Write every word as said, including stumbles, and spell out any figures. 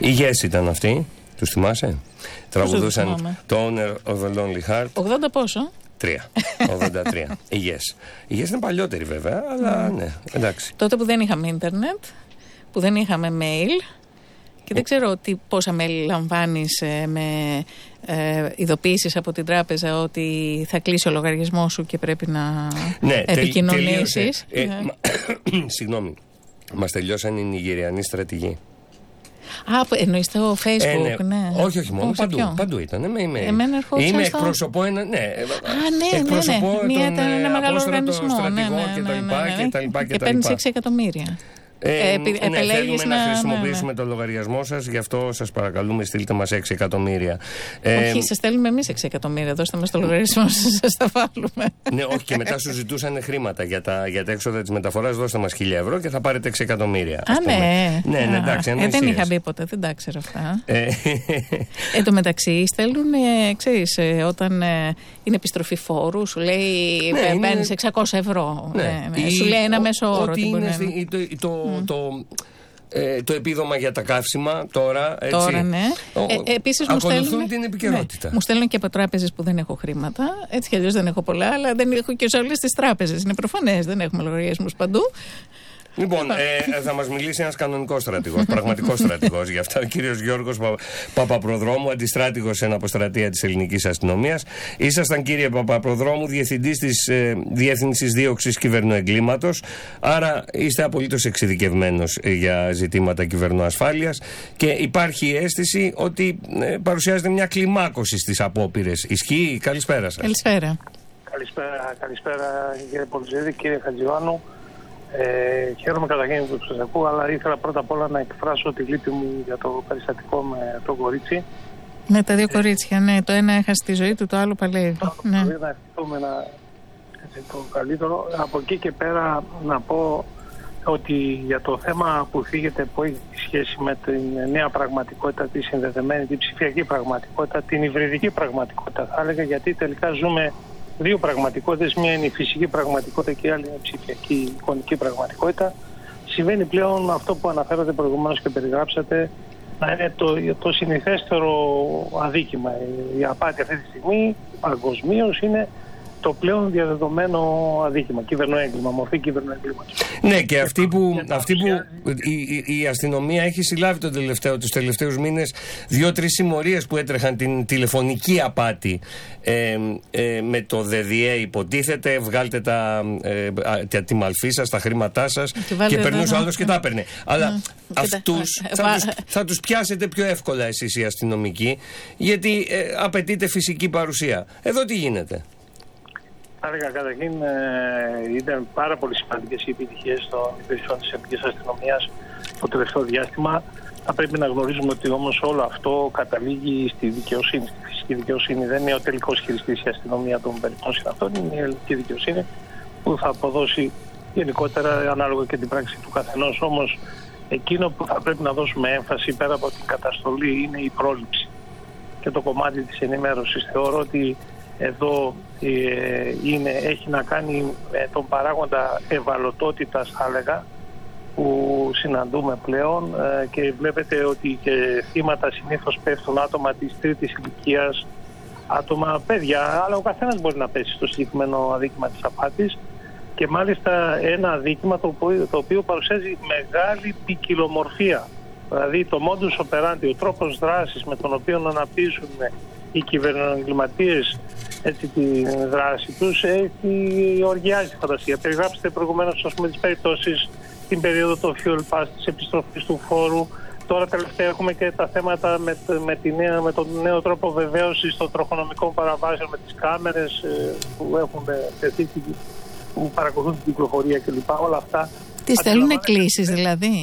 Οι Yes ήταν αυτοί, τους θυμάσαι? Τραγουδούσαν το Owner of a Lonely Heart. ογδόντα πόσο? Τρία. ογδόντα τρία. Οι Yes. Οι Yes είναι παλιότεροι βέβαια, αλλά mm. ναι, εντάξει. Τότε που δεν είχαμε ίντερνετ, που δεν είχαμε mail. Και δεν ξέρω τι, πόσα mail λαμβάνεις ε, με ε, ειδοποιήσεις από την τράπεζα ότι θα κλείσει ο λογαριασμός σου και πρέπει να ναι, επικοινωνήσεις. Ε, ε, μα, συγγνώμη, μας τελειώσαν οι Νιγηριανοί στρατηγοί. Α, εννοείς το Facebook, ε, ναι. ναι. Όχι, όχι, μόνο παντού, παντού ήταν. Με email. Εμένα ερχόντουσαν Είμαι στο... εκπροσωπώ ένα. Ναι, Α, ναι, εκπροσωπώ ναι, ναι. τον, Μία, ένα μεγάλο οργανισμό. Στρατηγό ναι, ναι, ναι, ναι, ναι, ναι. Και, και παίρνεις έξι εκατομμύρια. Ε, Επι, ναι, θέλουμε να, να χρησιμοποιήσουμε ναι, ναι. το λογαριασμό σας, γι' αυτό σας παρακαλούμε στείλτε μας έξι εκατομμύρια. Όχι, ε, σας στέλνουμε εμείς έξι εκατομμύρια, δώστε μας το λογαριασμό σας, σας τα βάλουμε. Ναι, όχι, και μετά σου ζητούσαν χρήματα για τα, για τα έξοδα της μεταφοράς, δώστε μας χίλια ευρώ και θα πάρετε έξι εκατομμύρια. Α, ναι. Ναι, ναι, εντάξει, ε, δεν είχα μπει ποτέ, δεν τα ξέρω αυτά. Ε, Εν τω μεταξύ, στέλνουν, ε, ξέρεις, ε, όταν ε, είναι επιστροφή φόρου, σου λέει ναι, παίρνεις είναι... εξακόσια ευρώ. Ναι. Ναι, ναι. Ή, σου λέει ένα μέσο όρο. Ότι είναι στη, το, το, mm. το, ε, το επίδομα για τα καύσιμα τώρα. Έτσι. Τώρα, ναι. Ο, ε, επίσης ακολουθούν μου στέλνουν την επικαιρότητα. Ναι. Μου στέλνουν και από τράπεζες που δεν έχω χρήματα. Έτσι κι αλλιώς δεν έχω πολλά, αλλά δεν έχω και σε όλες τις τράπεζες. Είναι προφανές, δεν έχουμε λογαριασμούς παντού. Λοιπόν, ε, θα μας μιλήσει ένας κανονικός στρατηγός, πραγματικός στρατηγός. Γι' αυτό ο κύριος Γιώργος Πα, Παπαπροδρόμου, αντιστράτηγος σε αποστρατεία της ελληνικής αστυνομίας. Ήσασταν, κύριε Παπαπροδρόμου, διευθυντής της ε, Διεύθυνσης Δίωξης Κυβερνοεγκλήματος. Άρα είστε απολύτως εξειδικευμένος ε, για ζητήματα κυβερνοασφάλειας. Και υπάρχει η αίσθηση ότι ε, παρουσιάζεται μια κλιμάκωση στις απόπειρες. Ισχύει? Καλησπέρα σας. Καλησπέρα. Καλησπέρα, καλησπέρα κύριε Πολυζίδη, κύριε Χατζιβάνου. Ε, χαίρομαι καταρχήν που σας ακούω, αλλά ήθελα πρώτα απ' όλα να εκφράσω τη λύπη μου για το περιστατικό με το κορίτσι. Με τα δύο ε, κορίτσια, ναι. Το ένα έχασε τη ζωή του, το άλλο παλεύει. Το ναι. να ευχηθούμε να, έτσι, το καλύτερο. Από εκεί και πέρα να πω ότι για το θέμα που φύγεται, που έχει σχέση με την νέα πραγματικότητα, τη συνδεδεμένη, την ψηφιακή πραγματικότητα, την υβριδική πραγματικότητα θα έλεγα, γιατί τελικά ζούμε δύο πραγματικότητες, μία είναι η φυσική πραγματικότητα και η άλλη είναι η ψηφιακή εικονική πραγματικότητα. Συμβαίνει πλέον αυτό που αναφέρατε προηγουμένως και περιγράψατε, να είναι το, το συνηθέστερο αδίκημα. Η απάτη αυτή τη στιγμή παγκοσμίως είναι το πλέον διαδεδομένο αδίκημα, κυβερνοέγκλημα, μορφή κυβερνοέγκληματος. Ναι, και αυτή που, αυτή που η, η, η αστυνομία έχει συλλάβει τον τελευταίο, τους τελευταίους μήνες δύο-τρεις συμμορίες που έτρεχαν την τηλεφωνική απάτη ε, ε, με το ΔΔΕ υποτίθεται, βγάλτε τα, ε, τη μαλφή σας, τα χρήματά σας και, και περνούσε ο άλλος και τα έπαιρνε. Αλλά mm, αυτούς θα, τους, θα τους πιάσετε πιο εύκολα εσείς οι αστυνομικοί, γιατί ε, απαιτείται φυσική παρουσία. Εδώ τι γίνεται? Θα έλεγα καταρχήν ε, ήταν πάρα πολύ σημαντικές οι επιτυχίες των υπηρεσιών της Εθνικής Αστυνομίας το τελευταίο διάστημα. Θα πρέπει να γνωρίζουμε ότι όμως όλο αυτό καταλήγει στη δικαιοσύνη, στη φυσική δικαιοσύνη. Δεν είναι ο τελικός χειριστής η αστυνομία των περιπτώσεων αυτών, είναι η ελληνική δικαιοσύνη που θα αποδώσει γενικότερα ανάλογα και την πράξη του καθενός. Όμως εκείνο που θα πρέπει να δώσουμε έμφαση πέρα από την καταστολή είναι η πρόληψη και το κομμάτι της ενημέρωσης. Θεωρώ ότι εδώ ε, είναι, έχει να κάνει με τον παράγοντα ευαλωτότητας, θα έλεγα, που συναντούμε πλέον ε, και βλέπετε ότι και θύματα συνήθως πέφτουν άτομα της τρίτης ηλικίας, άτομα, παιδιά, αλλά ο καθένας μπορεί να πέσει στο συγκεκριμένο αδίκημα της απάτης και μάλιστα ένα αδίκημα το οποίο, το οποίο παρουσιάζει μεγάλη ποικιλομορφία. Δηλαδή το modus operandi, ο τρόπος δράσης με τον οποίο αναπτύσσουν οι κυβερνοεγκληματίες έτσι τη δράση τους έχει οργιάζει τη φαντασία. Περιγράψτε προηγουμένως ας πούμε τις περιπτώσεις την περίοδο του fuel pass, της επιστροφής του φόρου. Τώρα τελευταία έχουμε και τα θέματα με, με, τη νέα, με τον νέο τρόπο βεβαίωσης των τροχονομικών παραβάσεων, με τις κάμερες ε, που έχουν τεθεί, που παρακολουθούν την κυκλοφορία κλπ. Όλα αυτά. Τι στέλνουν κλήσεις δηλαδή?